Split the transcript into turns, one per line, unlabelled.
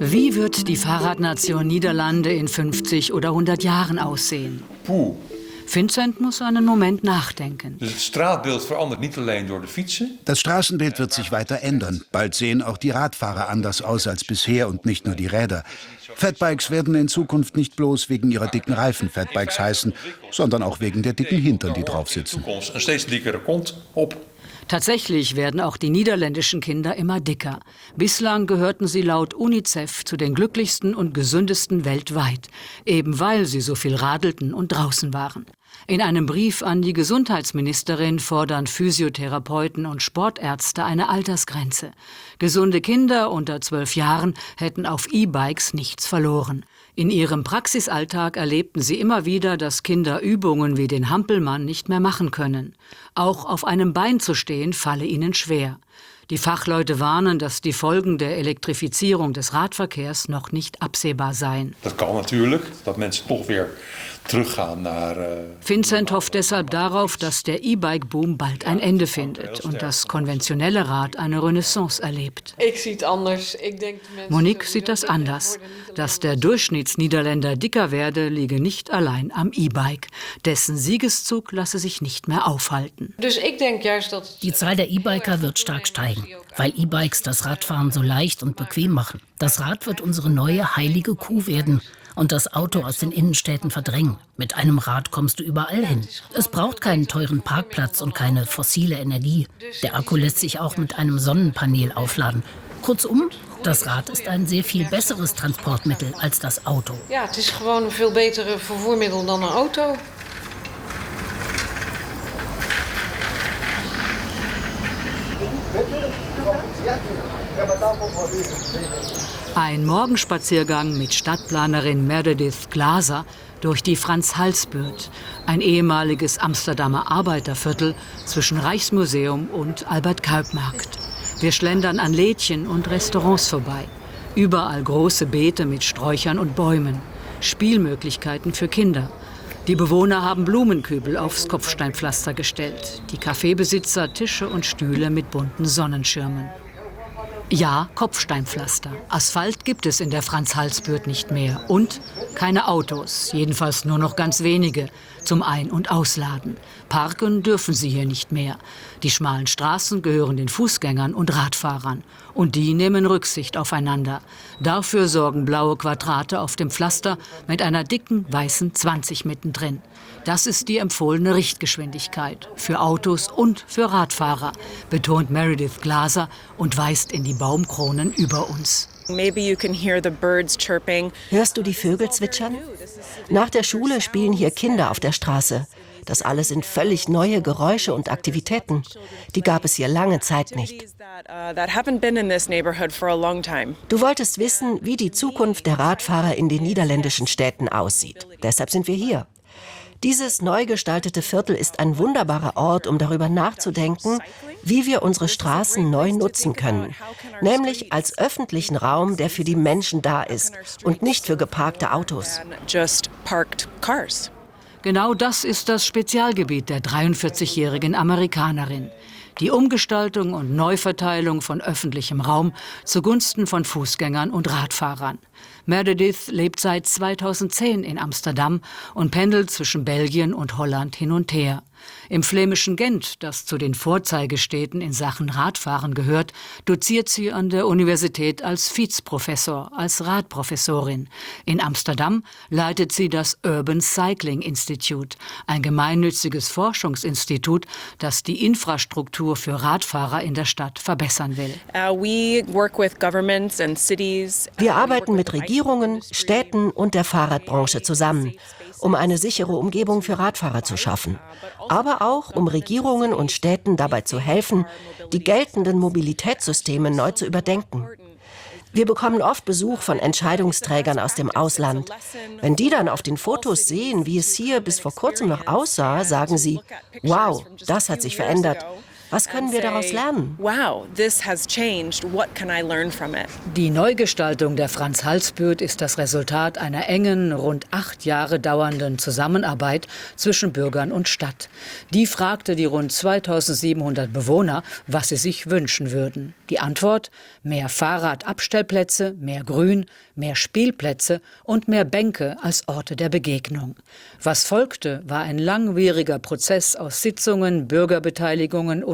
Wie wird die Fahrradnation Niederlande in 50 oder 100 Jahren aussehen? Vincent muss einen Moment nachdenken.
Das Straatbeeld verandert nicht alleen door de fietsen.
Das Straßenbild wird sich weiter ändern. Bald sehen auch die Radfahrer anders aus als bisher und nicht nur die Räder. Fatbikes werden in Zukunft nicht bloß wegen ihrer dicken Reifen Fatbikes heißen, sondern auch wegen der dicken Hintern, die drauf sitzen.
Een steeds dikkere kont op.
Tatsächlich werden auch die niederländischen Kinder immer dicker. Bislang gehörten sie laut UNICEF zu den glücklichsten und gesündesten weltweit, eben weil sie so viel radelten und draußen waren. In einem Brief an die Gesundheitsministerin fordern Physiotherapeuten und Sportärzte eine Altersgrenze. Gesunde Kinder unter 12 Jahren hätten auf E-Bikes nichts verloren. In ihrem Praxisalltag erlebten sie immer wieder, dass Kinder Übungen wie den Hampelmann nicht mehr machen können. Auch auf einem Bein zu stehen, falle ihnen schwer. Die Fachleute warnen, dass die Folgen der Elektrifizierung des Radverkehrs noch nicht absehbar seien.
Das kann natuurlijk, dat mensen toch weer teruggaan naar.
Vincent hofft deshalb darauf, dass der E-Bike-Boom bald ein Ende findet und das konventionelle Rad eine Renaissance erlebt. Monique sieht das anders. Dass der Durchschnittsniederländer dicker werde, liege nicht allein am E-Bike. Dessen Siegeszug lasse sich nicht mehr aufhalten.
Die Zahl der E-Biker wird stark steigen, weil E-Bikes das Radfahren so leicht und bequem machen. Das Rad wird unsere neue heilige Kuh werden und das Auto aus den Innenstädten verdrängen. Mit einem Rad kommst du überall hin. Es braucht keinen teuren Parkplatz und keine fossile Energie. Der Akku lässt sich auch mit einem Sonnenpanel aufladen. Kurzum, das Rad ist ein sehr viel besseres Transportmittel als das Auto.
Ja, het is gewoon een veel betere vervoermiddel dan een auto.
Ein Morgenspaziergang mit Stadtplanerin Meredith Glaser durch die Frans-Hals-Buurt, ein ehemaliges Amsterdamer Arbeiterviertel zwischen Rijksmuseum und Albert-Kuip-Markt. Wir schlendern an Lädchen und Restaurants vorbei. Überall große Beete mit Sträuchern und Bäumen. Spielmöglichkeiten für Kinder. Die Bewohner haben Blumenkübel aufs Kopfsteinpflaster gestellt. Die Kaffeebesitzer Tische und Stühle mit bunten Sonnenschirmen. Ja, Kopfsteinpflaster. Asphalt gibt es in der Frans-Hals-Buurt nicht mehr. Und keine Autos, jedenfalls nur noch ganz wenige, zum Ein- und Ausladen. Parken dürfen sie hier nicht mehr. Die schmalen Straßen gehören den Fußgängern und Radfahrern. Und die nehmen Rücksicht aufeinander. Dafür sorgen blaue Quadrate auf dem Pflaster mit einer dicken weißen 20 mittendrin. Das ist die empfohlene Richtgeschwindigkeit für Autos und für Radfahrer, betont Meredith Glaser und weist in die Baumkronen über uns.
Hörst du die Vögel zwitschern? Nach der Schule spielen hier Kinder auf der Straße. Das alles sind völlig neue Geräusche und Aktivitäten. Die gab es hier lange Zeit nicht. Du wolltest wissen, wie die Zukunft der Radfahrer in den niederländischen Städten aussieht. Deshalb sind wir hier. Dieses neu gestaltete Viertel ist ein wunderbarer Ort, um darüber nachzudenken, wie wir unsere Straßen neu nutzen können. Nämlich als öffentlichen Raum, der für die Menschen da ist und nicht für geparkte Autos.
Genau das ist das Spezialgebiet der 43-jährigen Amerikanerin. Die Umgestaltung und Neuverteilung von öffentlichem Raum zugunsten von Fußgängern und Radfahrern. Meredith lebt seit 2010 in Amsterdam und pendelt zwischen Belgien und Holland hin und her. Im flämischen Gent, das zu den Vorzeigestädten in Sachen Radfahren gehört, doziert sie an der Universität als Fietsprofessor, als Radprofessorin. In Amsterdam leitet sie das Urban Cycling Institute, ein gemeinnütziges Forschungsinstitut, das die Infrastruktur für Radfahrer in der Stadt verbessern will.
Wir arbeiten mit Regierungen, Städten und der Fahrradbranche zusammen, um eine sichere Umgebung für Radfahrer zu schaffen. Aber auch, um Regierungen und Städten dabei zu helfen, die geltenden Mobilitätssysteme neu zu überdenken. Wir bekommen oft Besuch von Entscheidungsträgern aus dem Ausland. Wenn die dann auf den Fotos sehen, wie es hier bis vor kurzem noch aussah, sagen sie, wow, das hat sich verändert. Was können wir daraus lernen?
Wow, this has changed. What can I learn from it?
Die Neugestaltung der Frans-Hals-Bürt ist das Resultat einer engen, rund 8 Jahre dauernden Zusammenarbeit zwischen Bürgern und Stadt. Die fragte die rund 2700 Bewohner, was sie sich wünschen würden. Die Antwort: mehr Fahrradabstellplätze, mehr Grün, mehr Spielplätze und mehr Bänke als Orte der Begegnung. Was folgte, war ein langwieriger Prozess aus Sitzungen, Bürgerbeteiligungen und